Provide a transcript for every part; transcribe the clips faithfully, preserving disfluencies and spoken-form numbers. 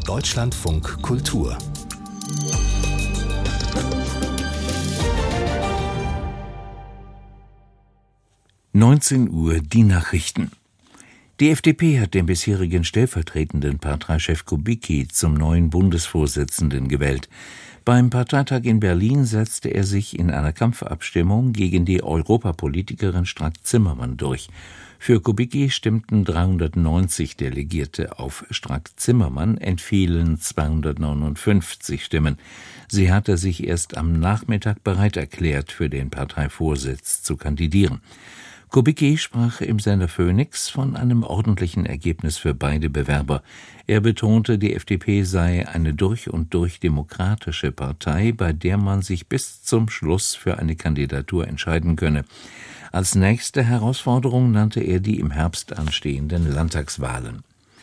Deutschlandfunk Kultur. neunzehn Uhr die Nachrichten. Die F D P hat den bisherigen stellvertretenden Parteichef Kubicki zum neuen Bundesvorsitzenden gewählt. Beim Parteitag in Berlin setzte er sich in einer Kampfabstimmung gegen die Europapolitikerin Strack-Zimmermann durch. Für Kubicki stimmten dreihundertneunzig Delegierte, auf Strack-Zimmermann entfielen zweihundertneunundfünfzig Stimmen. Sie hatte sich erst am Nachmittag bereit erklärt, für den Parteivorsitz zu kandidieren. Kubicki sprach im Sender Phoenix von einem ordentlichen Ergebnis für beide Bewerber. Er betonte, die F D P sei eine durch und durch demokratische Partei, bei der man sich bis zum Schluss für eine Kandidatur entscheiden könne. Als nächste Herausforderung nannte er die im Herbst anstehenden Landtagswahlen.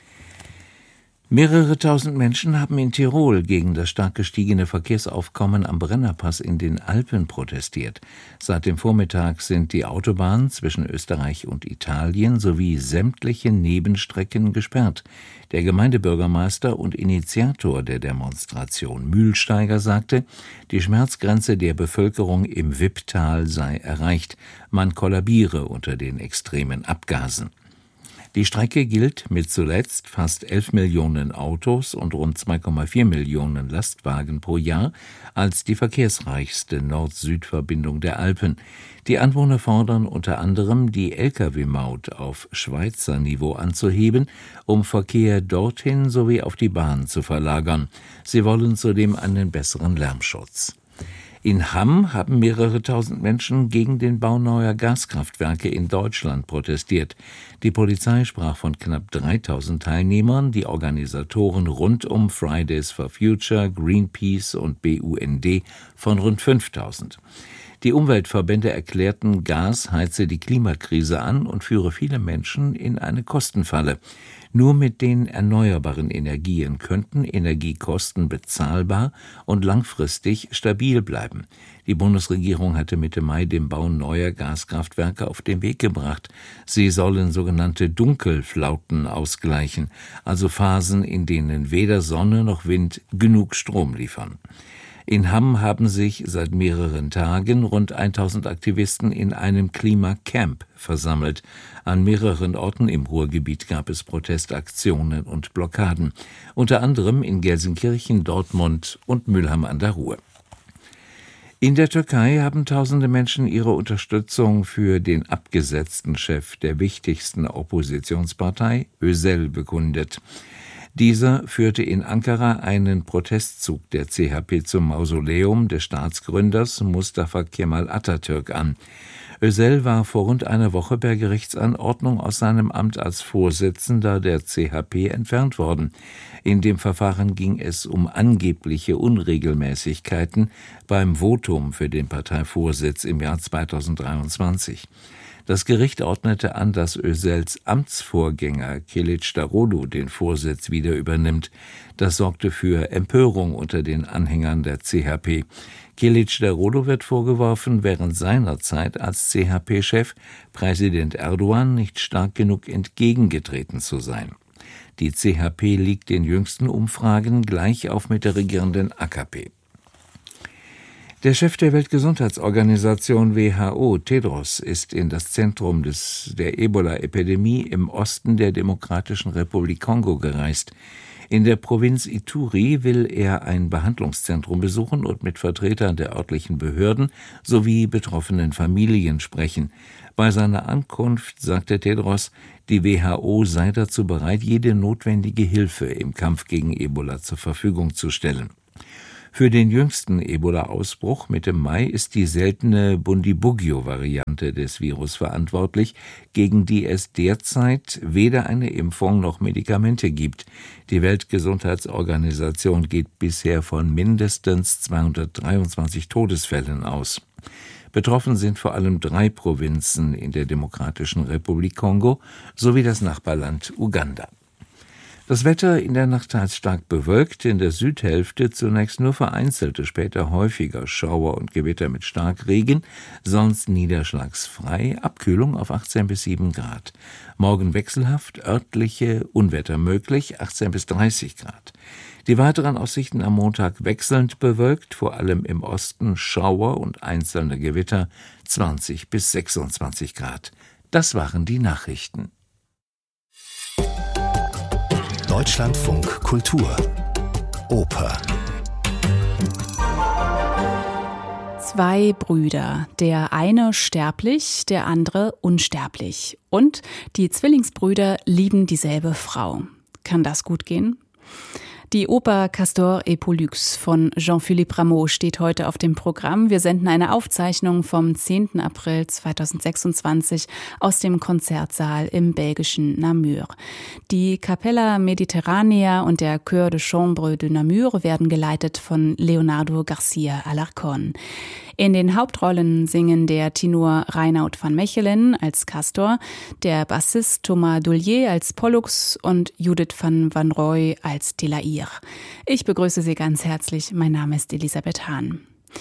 Mehrere tausend Menschen haben in Tirol gegen das stark gestiegene Verkehrsaufkommen am Brennerpass in den Alpen protestiert. Seit dem Vormittag sind die Autobahnen zwischen Österreich und Italien sowie sämtliche Nebenstrecken gesperrt. Der Gemeindebürgermeister und Initiator der Demonstration Mühlsteiger sagte, die Schmerzgrenze der Bevölkerung im Wipptal sei erreicht. Man kollabiere unter den extremen Abgasen. Die Strecke gilt mit zuletzt fast elf Millionen Autos und rund zwei Komma vier Millionen Lastwagen pro Jahr als die verkehrsreichste Nord-Süd-Verbindung der Alpen. Die Anwohner fordern unter anderem, die L K W-Maut auf Schweizer Niveau anzuheben, um Verkehr dorthin sowie auf die Bahn zu verlagern. Sie wollen zudem einen besseren Lärmschutz. In Hamm haben mehrere tausend Menschen gegen den Bau neuer Gaskraftwerke in Deutschland protestiert. Die Polizei sprach von knapp dreitausend Teilnehmern, die Organisatoren rund um Fridays for Future, Greenpeace und B U N D von rund fünftausend. Die Umweltverbände erklärten, Gas heize die Klimakrise an und führe viele Menschen in eine Kostenfalle. Nur mit den erneuerbaren Energien könnten Energiekosten bezahlbar und langfristig stabil bleiben. Die Bundesregierung hatte Mitte Mai den Bau neuer Gaskraftwerke auf den Weg gebracht. Sie sollen sogenannte Dunkelflauten ausgleichen, also Phasen, in denen weder Sonne noch Wind genug Strom liefern. In Hamm haben sich seit mehreren Tagen rund tausend Aktivisten in einem Klimacamp versammelt. An mehreren Orten im Ruhrgebiet gab es Protestaktionen und Blockaden, unter anderem in Gelsenkirchen, Dortmund und Mülheim an der Ruhr. In der Türkei haben tausende Menschen ihre Unterstützung für den abgesetzten Chef der wichtigsten Oppositionspartei, Özel, bekundet. Dieser führte in Ankara einen Protestzug der C H P zum Mausoleum des Staatsgründers Mustafa Kemal Atatürk an. Özel war vor rund einer Woche per Gerichtsanordnung aus seinem Amt als Vorsitzender der C H P entfernt worden. In dem Verfahren ging es um angebliche Unregelmäßigkeiten beim Votum für den Parteivorsitz im Jahr zweitausenddreiundzwanzig. Das Gericht ordnete an, dass Özels Amtsvorgänger Kılıçdaroğlu den Vorsitz wieder übernimmt. Das sorgte für Empörung unter den Anhängern der C H P. Kılıçdaroğlu wird vorgeworfen, während seiner Zeit als C H P-Chef Präsident Erdogan nicht stark genug entgegengetreten zu sein. Die C H P liegt in jüngsten Umfragen gleich auf mit der regierenden A K P. Der Chef der Weltgesundheitsorganisation W H O, Tedros, ist in das Zentrum des, der Ebola-Epidemie im Osten der Demokratischen Republik Kongo gereist. In der Provinz Ituri will er ein Behandlungszentrum besuchen und mit Vertretern der örtlichen Behörden sowie betroffenen Familien sprechen. Bei seiner Ankunft sagte Tedros, die W H O sei dazu bereit, jede notwendige Hilfe im Kampf gegen Ebola zur Verfügung zu stellen. Für den jüngsten Ebola-Ausbruch Mitte Mai ist die seltene Bundibugyo-Variante des Virus verantwortlich, gegen die es derzeit weder eine Impfung noch Medikamente gibt. Die Weltgesundheitsorganisation geht bisher von mindestens zweihundertdreiundzwanzig Todesfällen aus. Betroffen sind vor allem drei Provinzen in der Demokratischen Republik Kongo sowie das Nachbarland Uganda. Das Wetter in der Nacht teils stark bewölkt, in der Südhälfte zunächst nur vereinzelte, später häufiger Schauer und Gewitter mit Starkregen, sonst niederschlagsfrei, Abkühlung auf achtzehn bis sieben Grad. Morgen wechselhaft, örtliche Unwetter möglich, achtzehn bis dreißig Grad. Die weiteren Aussichten am Montag wechselnd bewölkt, vor allem im Osten Schauer und einzelne Gewitter, zwanzig bis sechsundzwanzig Grad. Das waren die Nachrichten. Deutschlandfunk Kultur Oper. Zwei Brüder, der eine sterblich, der andere unsterblich. Und die Zwillingsbrüder lieben dieselbe Frau. Kann das gut gehen? Die Oper Castor et Pollux von Jean-Philippe Rameau steht heute auf dem Programm. Wir senden eine Aufzeichnung vom zehnten April zweitausendsechsundzwanzig aus dem Konzertsaal im belgischen Namur. Die Capella Mediterranea und der Chœur de Chambre de Namur werden geleitet von Leonardo Garcia Alarcón. In den Hauptrollen singen der Tenor Reinoud van Mechelen als Castor, der Bassist Thomas Doulier als Pollux und Judith van Wanrooy als Telaïr. Ich begrüße Sie ganz herzlich. Mein Name ist Elisabeth Hahn.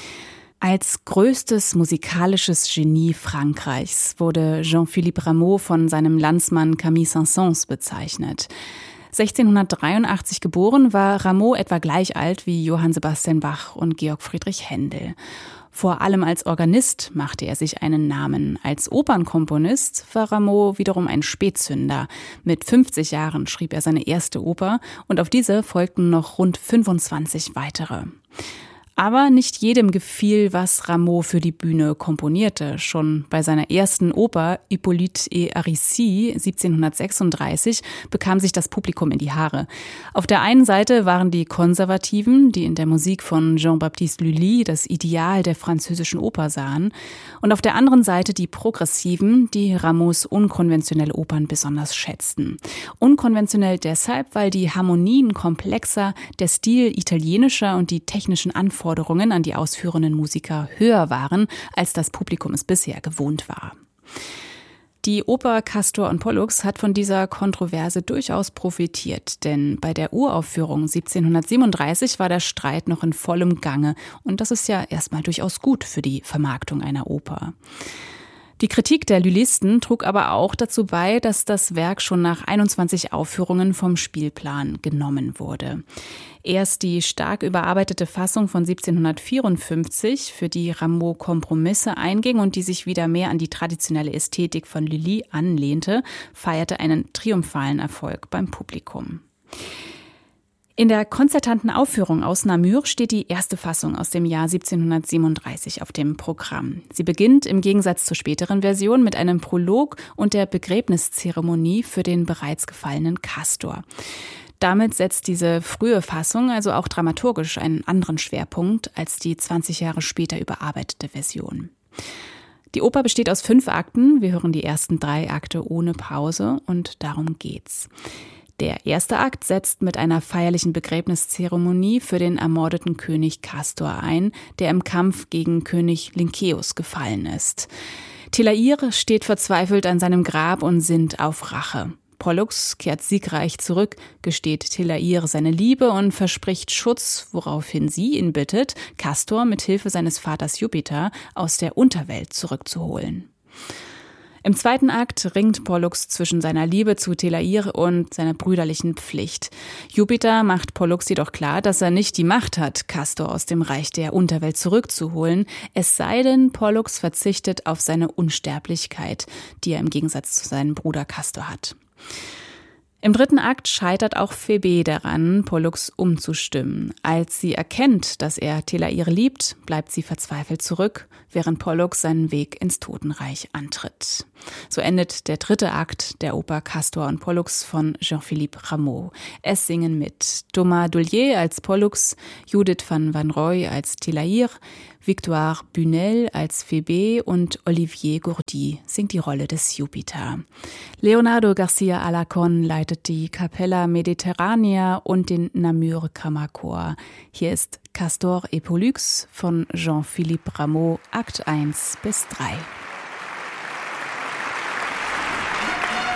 Als größtes musikalisches Genie Frankreichs wurde Jean-Philippe Rameau von seinem Landsmann Camille Saint-Saëns bezeichnet. sechzehnhundertdreiundachtzig geboren, war Rameau etwa gleich alt wie Johann Sebastian Bach und Georg Friedrich Händel. Vor allem als Organist machte er sich einen Namen. Als Opernkomponist war Rameau wiederum ein Spätzünder. Mit fünfzig Jahren schrieb er seine erste Oper und auf diese folgten noch rund fünfundzwanzig weitere. Aber nicht jedem gefiel, was Rameau für die Bühne komponierte. Schon bei seiner ersten Oper Hippolyte et Aricie siebzehnhundertsechsunddreißig bekam sich das Publikum in die Haare. Auf der einen Seite waren die Konservativen, die in der Musik von Jean-Baptiste Lully das Ideal der französischen Oper sahen, und auf der anderen Seite die Progressiven, die Rameaus unkonventionelle Opern besonders schätzten. Unkonventionell deshalb, weil die Harmonien komplexer, der Stil italienischer und die technischen Anforderungen Anforderungen an die ausführenden Musiker höher waren, als das Publikum es bisher gewohnt war. Die Oper Castor und Pollux hat von dieser Kontroverse durchaus profitiert, denn bei der Uraufführung siebzehnhundertsiebenunddreißig war der Streit noch in vollem Gange und das ist ja erstmal durchaus gut für die Vermarktung einer Oper. Die Kritik der Lullisten trug aber auch dazu bei, dass das Werk schon nach einundzwanzig Aufführungen vom Spielplan genommen wurde. Erst die stark überarbeitete Fassung von siebzehnhundertvierundfünfzig, für die Rameau Kompromisse einging und die sich wieder mehr an die traditionelle Ästhetik von Lully anlehnte, feierte einen triumphalen Erfolg beim Publikum. In der konzertanten Aufführung aus Namur steht die erste Fassung aus dem Jahr siebzehnhundertsiebenunddreißig auf dem Programm. Sie beginnt im Gegensatz zur späteren Version mit einem Prolog und der Begräbniszeremonie für den bereits gefallenen Castor. Damit setzt diese frühe Fassung also auch dramaturgisch einen anderen Schwerpunkt als die zwanzig Jahre später überarbeitete Version. Die Oper besteht aus fünf Akten. Wir hören die ersten drei Akte ohne Pause und darum geht's. Der erste Akt setzt mit einer feierlichen Begräbniszeremonie für den ermordeten König Castor ein, der im Kampf gegen König Lynceus gefallen ist. Telaïr steht verzweifelt an seinem Grab und sinnt auf Rache. Pollux kehrt siegreich zurück, gesteht Telaïr seine Liebe und verspricht Schutz, woraufhin sie ihn bittet, Castor mit Hilfe seines Vaters Jupiter aus der Unterwelt zurückzuholen. Im zweiten Akt ringt Pollux zwischen seiner Liebe zu Telaïr und seiner brüderlichen Pflicht. Jupiter macht Pollux jedoch klar, dass er nicht die Macht hat, Castor aus dem Reich der Unterwelt zurückzuholen, es sei denn, Pollux verzichtet auf seine Unsterblichkeit, die er im Gegensatz zu seinem Bruder Castor hat. Im dritten Akt scheitert auch Phoebe daran, Pollux umzustimmen. Als sie erkennt, dass er Telaïr liebt, bleibt sie verzweifelt zurück, während Pollux seinen Weg ins Totenreich antritt. So endet der dritte Akt der Oper Castor und Pollux von Jean-Philippe Rameau. Es singen mit Thomas Doulier als Pollux, Judith van Wanrooy als Telaïr, Victoire Bunel als Phoebe und Olivier Gourdy singt die Rolle des Jupiter. Leonardo Garcia Alarcón leitet die Capella Mediterranea und den Namur Kammerchor. Hier ist Castor et Pollux von Jean-Philippe Rameau, Akt eins bis drei.